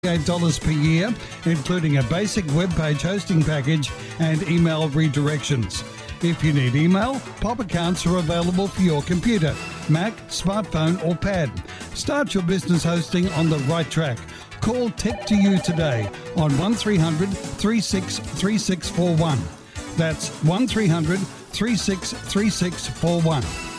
$8 per year, including a basic web page hosting package and email redirections. If you need email, POP accounts are available for your computer, Mac, smartphone or pad. Start your business hosting on the right track. Call Tech2You today on 1300 363641. That's 1300 363641.